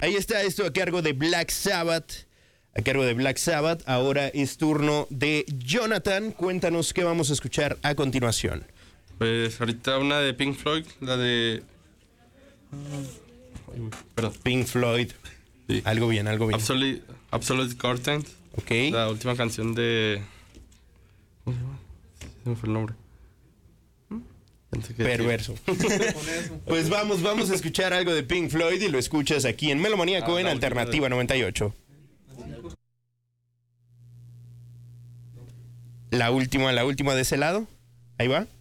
Ahí está esto a cargo de Black Sabbath. A cargo de Black Sabbath. Ahora es turno de Jonathan. Cuéntanos qué vamos a escuchar a continuación. Pues ahorita una de Pink Floyd, la de... Perdón. Pink Floyd. Sí. Algo bien. Absolute Curtains. Ok. La última canción de... ¿Cómo se llama? Se me fue el nombre. Perverso. Pues vamos a escuchar algo de Pink Floyd y lo escuchas aquí en Melomaníaco en Alternativa 98. La última de ese lado. Ahí va.